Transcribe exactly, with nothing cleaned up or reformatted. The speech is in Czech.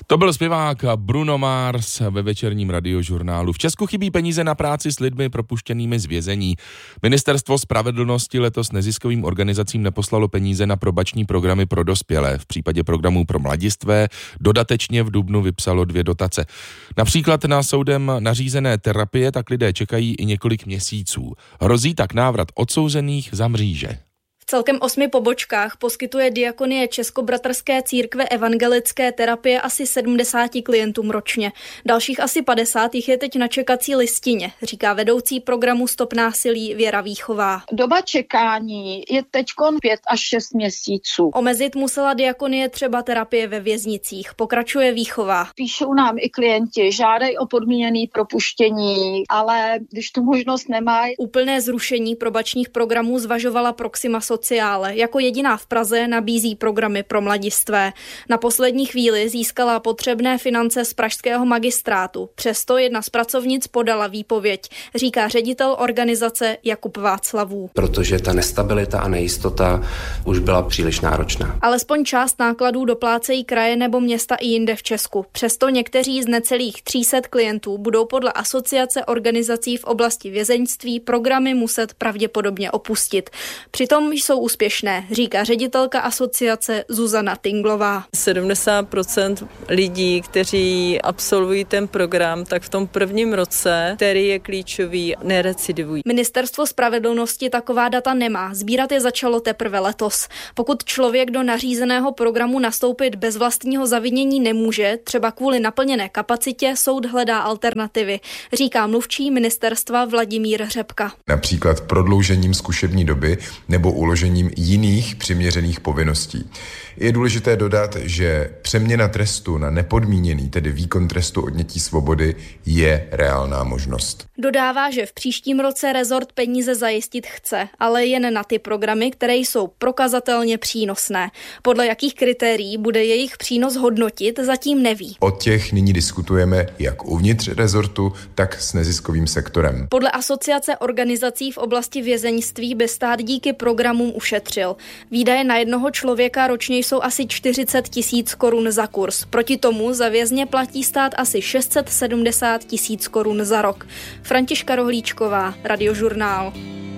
To byl zpěvák Bruno Mars ve večerním radiožurnálu. V Česku chybí peníze na práci s lidmi propuštěnými z vězení. Ministerstvo spravedlnosti letos neziskovým organizacím neposlalo peníze na probační programy pro dospělé. V případě programů pro mladistvé dodatečně v dubnu vypsalo dvě dotace. Například na soudem nařízené terapie tak lidé čekají i několik měsíců. Hrozí tak návrat odsouzených za mříže. V celkem osmi pobočkách poskytuje Diakonie Českobratrské církve evangelické terapie asi sedmdesáti klientům ročně. Dalších asi padesát jich je teď na čekací listině, říká vedoucí programu Stop násilí Věra Výchová. Doba čekání je teďkon pět až šest měsíců. Omezit musela Diakonie třeba terapie ve věznicích, pokračuje Výchová. Píšou nám i klienti, žádají o podmíněné propuštění, ale když tu možnost nemají. Úplné zrušení probačních programů zvažovala Proxima Sociale. Jako jediná v Praze nabízí programy pro mladistvé. Na poslední chvíli získala potřebné finance z pražského magistrátu. Přesto jedna z pracovnic podala výpověď, říká ředitel organizace Jakub Václavů. Protože ta nestabilita a nejistota už byla příliš náročná. Alespoň část nákladů doplácejí kraje nebo města i jinde v Česku. Přesto někteří z necelých tří set klientů budou podle Asociace organizací v oblasti vězeňství programy muset pravděpodobně opustit. Přitom jsou úspěšné, říká ředitelka asociace Zuzana Tinglová. sedmdesát procent lidí, kteří absolvují ten program, tak v tom prvním roce, který je klíčový, nerecidivují. Ministerstvo spravedlnosti taková data nemá. Sbírat je začalo teprve letos. Pokud člověk do nařízeného programu nastoupit bez vlastního zavinění nemůže, třeba kvůli naplněné kapacitě, soud hledá alternativy, říká mluvčí ministerstva Vladimír Řepka. Například prodloužením zkušební doby nebo uložením jiných přiměřených povinností. Je důležité dodat, že přeměna trestu na nepodmíněný, tedy výkon trestu odnětí svobody, je reálná možnost. Dodává, že v příštím roce rezort peníze zajistit chce, ale jen na ty programy, které jsou prokazatelně přínosné. Podle jakých kritérií bude jejich přínos hodnotit, zatím neví. O těch nyní diskutujeme jak uvnitř rezortu, tak s neziskovým sektorem. Podle Asociace organizací v oblasti vězeňství by stát díky programům ušetřil. Výdaje na jednoho člověka ročně jsou asi čtyřicet tisíc korun za kurz. Proti tomu za vězně platí stát asi šest set sedmdesát tisíc korun za rok. Františka Rohlíčková, Radiožurnál.